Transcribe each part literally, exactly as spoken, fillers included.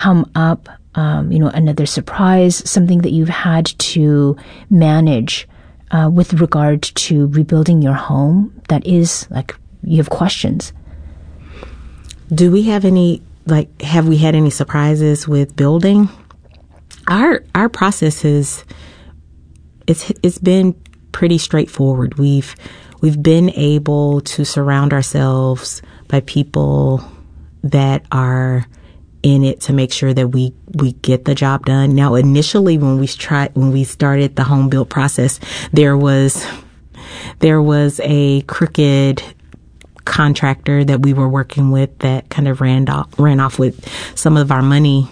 come up, um, you know, another surprise, something that you've had to manage uh, with regard to rebuilding your home that is like you have questions? Do we have any, like, have we had any surprises with building? Our our process is, it's it's been pretty straightforward. We've we've been able to surround ourselves by people that are in it to make sure that we, we get the job done. Now, initially, when we tried, when we started the home build process, there was, there was a crooked contractor that we were working with that kind of ran off, ran off with some of our money.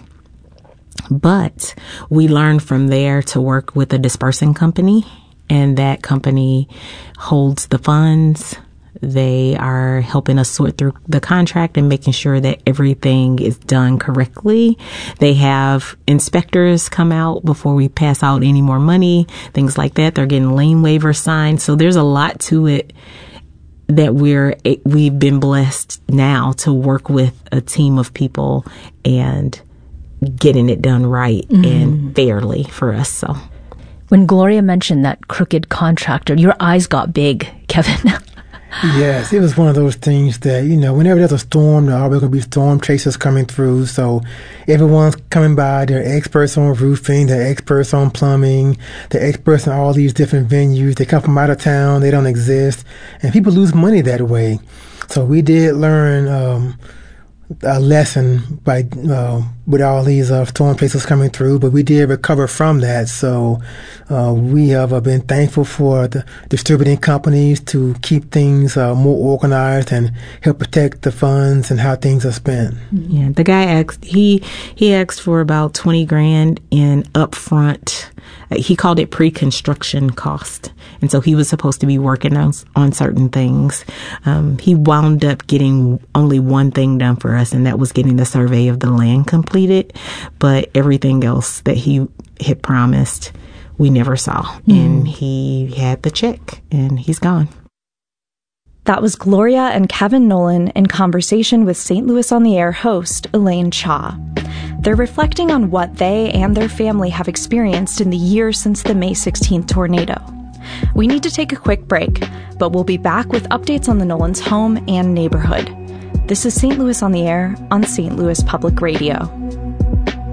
But we learned from there to work with a dispersing company, and that company holds the funds. They are helping us sort through the contract and making sure that everything is done correctly. They have inspectors come out before we pass out any more money, things like that. They're getting lien waivers signed. So there's a lot to it that we're, we've been blessed now to work with a team of people and getting it done right mm-hmm. and fairly for us. So when Gloria mentioned that crooked contractor, your eyes got big, Kevin. Yes, it was one of those things that, you know, whenever there's a storm, there are always going to be storm chasers coming through. So everyone's coming by. They're experts on roofing. They're experts on plumbing. They're experts in all these different venues. They come from out of town. They don't exist. And people lose money that way. So we did learn um, a lesson by uh, with all these uh, storm chasers coming through, but we did recover from that. So uh, we have uh, been thankful for the distributing companies to keep things uh, more organized and help protect the funds and how things are spent. Yeah, the guy asked, he, he asked for about twenty grand in upfront. Uh, he called it pre-construction cost. And so he was supposed to be working on, on certain things. Um, he wound up getting only one thing done for us, and that was getting the survey of the land completed. But everything else that he had promised, we never saw. Mm. And he had the check, and he's gone. That was Gloria and Kevin Nolan in conversation with Saint Louis on the Air host Elaine Cha. They're reflecting on what they and their family have experienced in the years since the May sixteenth tornado. We need to take a quick break, but we'll be back with updates on the Nolans' home and neighborhood. This is Saint Louis on the Air on Saint Louis Public Radio.